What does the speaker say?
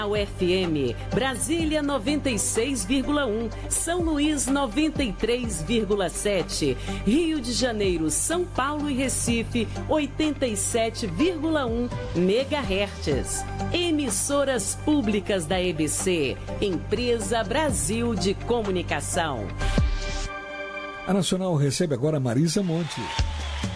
UFM, Brasília 96,1, São Luís 93,7, Rio de Janeiro, São Paulo e Recife 87,1 MHz. Emissoras públicas da EBC, Empresa Brasil de Comunicação. A Nacional recebe agora Marisa Monte.